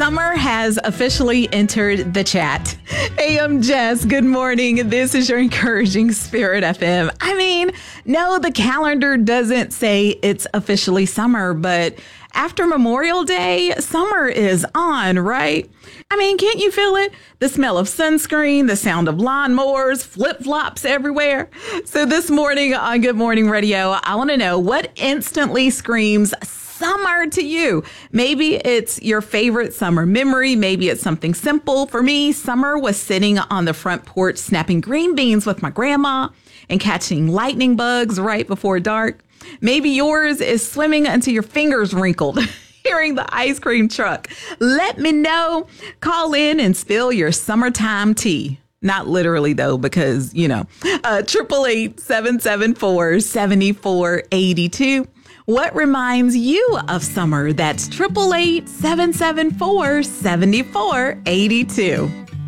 Summer has officially entered the chat. Hey, I'm Jess. Good morning. This is your Encouraging Spirit FM. I mean, no, the calendar doesn't say it's officially summer, but after Memorial Day, summer is on, right? I mean, can't you feel it? The smell of sunscreen, the sound of lawnmowers, flip-flops everywhere. So this morning on Good Morning Radio, I want to know what instantly screams summer to you. Maybe it's your favorite summer memory. Maybe it's something simple. For me, summer was sitting on the front porch snapping green beans with my grandma and catching lightning bugs right before dark. Maybe yours is swimming until your fingers wrinkled, hearing the ice cream truck. Let me know. Call in and spill your summertime tea. Not literally, though, because, 888-774-7482. What reminds you of summer? That's 888-774-7482.